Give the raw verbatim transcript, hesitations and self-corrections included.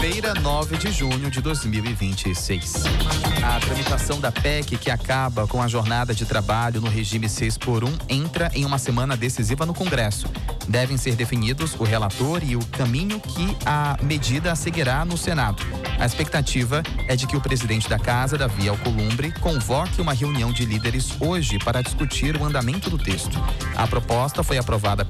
quinta-feira, nove de junho de dois mil e vinte e seis. A tramitação da P E C, que acaba com a jornada de trabalho no regime seis por um, entra em uma semana decisiva no Congresso. Devem ser definidos o relator e o caminho que a medida seguirá no Senado. A expectativa é de que o presidente da Casa, Davi Alcolumbre, convoque uma reunião de líderes hoje para discutir o andamento do texto. A proposta foi aprovada